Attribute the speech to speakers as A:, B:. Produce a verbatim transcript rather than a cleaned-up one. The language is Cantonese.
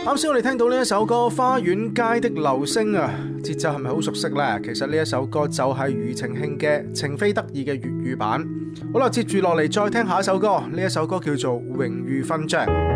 A: 啱先我哋聽到呢一首歌《花園街的流星》啊，節奏係咪好熟悉呢？其實呢一首歌就係庾澄慶嘅《情非得已》嘅粵語版。好啦，接住落嚟再聽下一首歌，呢一首歌叫做《榮譽勳章》。